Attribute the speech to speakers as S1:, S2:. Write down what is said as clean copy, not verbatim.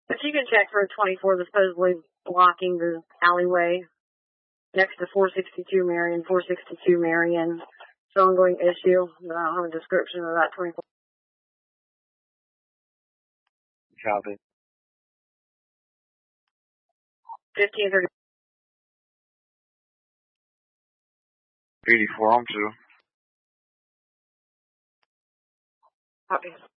S1: If you can check for 24 that's supposedly blocking the alleyway next to 462 Marion, 462 Marion. It's an ongoing issue, but I don't have a description of that 24.
S2: Copy.
S1: 1530.
S2: 84 on 2.
S1: Copy.